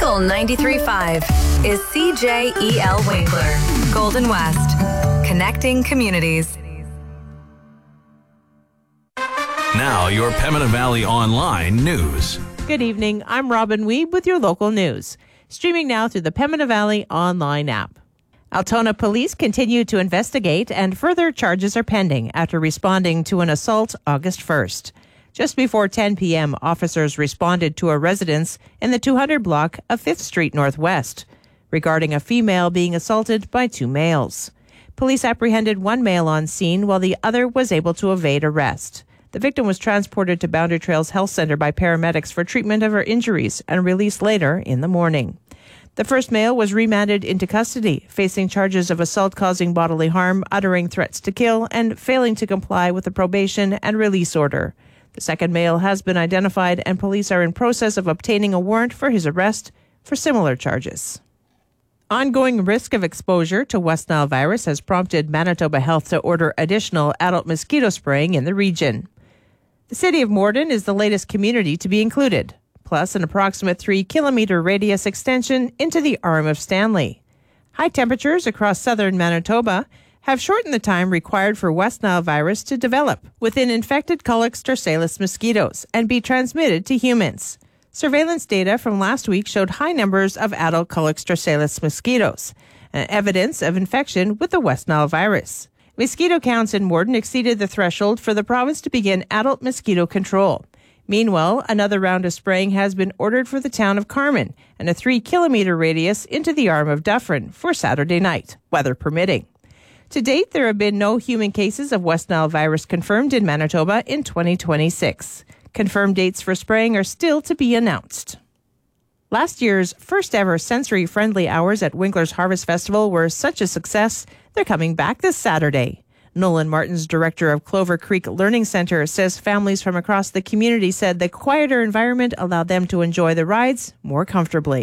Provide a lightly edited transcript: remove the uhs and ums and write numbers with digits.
Local 93.5 is CJEL Winkler, Golden West, connecting communities. Now, your Pembina Valley Online news. Good evening. I'm Robin Weeb with your local news. Streaming now through the Pembina Valley Online app. Altona police continue to investigate and further charges are pending after responding to an assault August 1st. Just before 10 p.m., officers responded to a residence in the 200 block of 5th Street Northwest regarding a female being assaulted by two males. Police apprehended one male on scene while the other was able to evade arrest. The victim was transported to Boundary Trails Health Centre by paramedics for treatment of her injuries and released later in the morning. The first male was remanded into custody, facing charges of assault causing bodily harm, uttering threats to kill, and failing to comply with a probation and release order. The second male has been identified, and police are in process of obtaining a warrant for his arrest for similar charges. Ongoing risk of exposure to West Nile virus has prompted Manitoba Health to order additional adult mosquito spraying in the region. The city of Morden is the latest community to be included, plus an approximate 3-kilometer radius extension into the Arm of Stanley. High temperatures across southern Manitoba have shortened the time required for West Nile virus to develop within infected Culex dorsalis mosquitoes and be transmitted to humans. Surveillance data from last week showed high numbers of adult Culex dorsalis mosquitoes, evidence of infection with the West Nile virus. Mosquito counts in Morden exceeded the threshold for the province to begin adult mosquito control. Meanwhile, another round of spraying has been ordered for the town of Carman and a 3-kilometer radius into the Arm of Dufferin for Saturday night, weather permitting. To date, there have been no human cases of West Nile virus confirmed in Manitoba in 2026. Confirmed dates for spraying are still to be announced. Last year's first ever sensory-friendly hours at Winkler's Harvest Festival were such a success, they're coming back this Saturday. Nolan Martins, director of Clover Creek Learning Centre, says families from across the community said the quieter environment allowed them to enjoy the rides more comfortably.